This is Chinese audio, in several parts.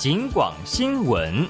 警广新闻。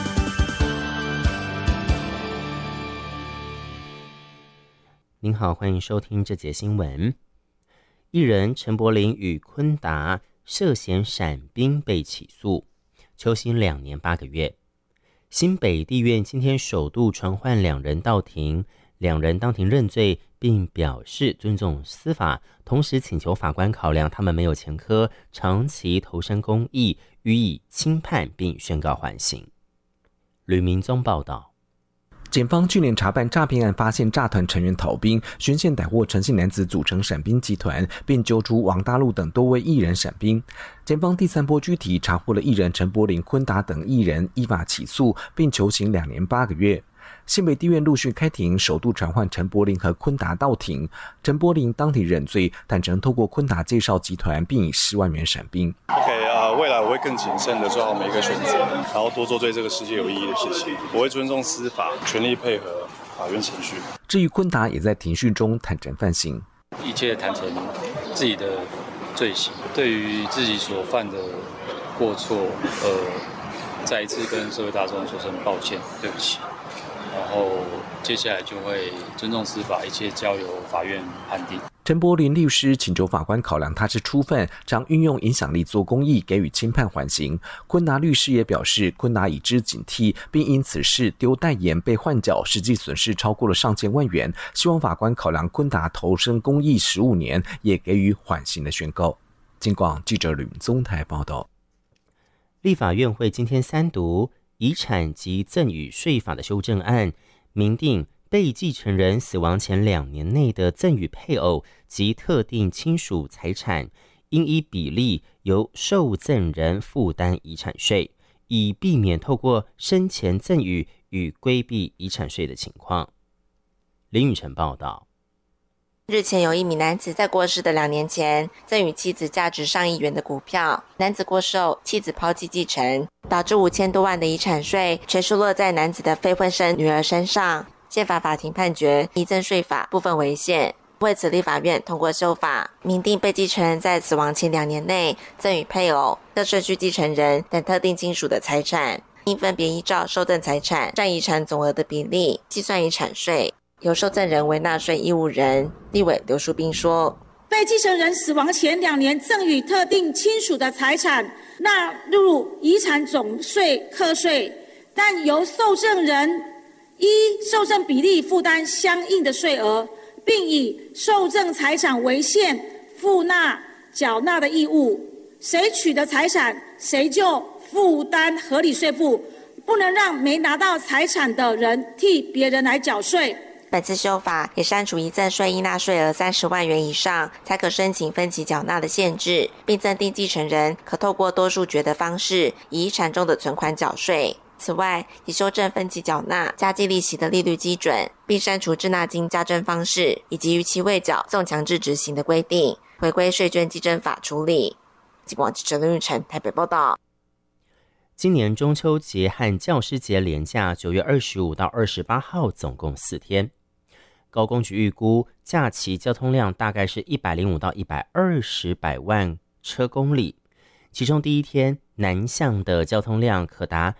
您好，欢迎收听这节新闻。艺人陈柏霖与昆达涉嫌闪兵被起诉，求刑2年8个月。新北地院今天首度传唤两人到庭，两人当庭认罪，并表示尊重司法，同时请求法官考量他们没有前科，长期投身公益，予以轻判并宣告缓刑。吕明宗报道。 检方去年查办诈骗案，发现诈团成员逃兵，循线逮获陈姓男子组成闪兵集团，并揪出王大陆等多位艺人闪兵。检方第3波拘提，查获了艺人陈柏霖、昆达等艺人，依法起诉，并求刑2年8个月。新北地院陆续开庭，首度传唤陈柏霖和昆达到庭。陈柏霖当庭认罪，坦承透过昆达介绍集团，并以10万元闪兵。 未来我会更谨慎地做好每一个选择，然后多做对这个世界有意义的事情。我会尊重司法，全力配合法院程序。 至于昆达，也在庭讯中坦诚犯行， 一切坦诚自己的罪行，对于自己所犯的过错，再一次跟社会大众说声抱歉，对不起。然后接下来就会尊重司法，一切交由法院判定。 陈柏霖律师请求法官考量他是初犯，常运用影响力做公益，给予轻判缓刑。昆达律师也表示，昆达已知警惕，并因此事丢代言被换角，实际损失超过了上千万元，希望法官考量昆达投身公益15年，也给予缓刑的宣告。警广记者吕宗台报道。 立法院会今天3读遗产及赠与税法的修正案，明定被继承人死亡前2年内的赠与配偶及特定亲属财产，应依比例由受赠人负担遗产税，以避免透过生前赠与与规避遗产税的情况。林宇晨报道。 日前有一名男子在过世的2年前赠与妻子价值上亿元的股票，男子过世后，妻子抛弃继承，导致5000多万的遗产税全数落在男子的非婚生女儿身上。宪法法庭判决遗赠税法部分违宪，为此立法院通过修法，明定被继承人在死亡前2年内赠与配偶、特顺序继承人等特定亲属的财产，应分别依照受赠财产占遗产总额的比例计算遗产税，由受赠人为纳税义务人。立委刘淑彬说， 被继承人死亡前2年赠与特定亲属的财产纳入遗产总税课税，但由受赠人依受赠比例负担相应的税额，并以受赠财产为限负纳缴纳的义务，谁取得财产谁就负担合理税负，不能让没拿到财产的人替别人来缴税。 本次修法也删除遗赠税应纳税额30万元以上才可申请分期缴纳的限制，并增订继承人可透过多数决的方式以遗产中的存款缴税。此外，也修正分期缴纳加计利息的利率基准，并删除滞纳金加征方式以及逾期未缴纵强制执行的规定，回归税捐稽征法处理。警广记者林玉成台北报道。 今年中秋节和教师节连假9月25到28号总共4天。高公局预估假期交通量大概是105到120百万车公里，其中第一天南向的交通量可达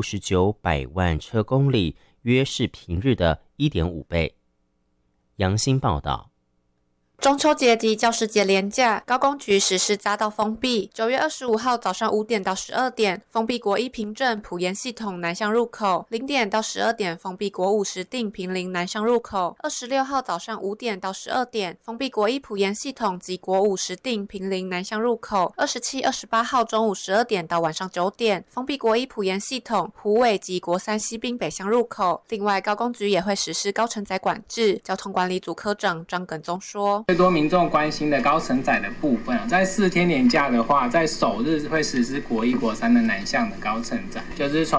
69百万车公里，约是平日的 1.5 倍。杨新报道。 中秋节及教师节连假，高公局实施匝道封闭。9月25号早上5点到12点，封闭国一平镇埔盐系统南向入口；0点到12点，封闭国五石碇坪林南向入口。26号早上5点到12点，封闭国一埔盐系统及国五石碇坪林南向入口。27、28号中午12点到晚上9点，封闭国一埔盐系统埔尾及国三西滨北向入口。另外，高公局也会实施高承载管制。交通管理组科长张耿宗说， 最多民众关心的高承载的部分，在4天连假的话，在首日会实施国一、国三的南向的高承载，就是从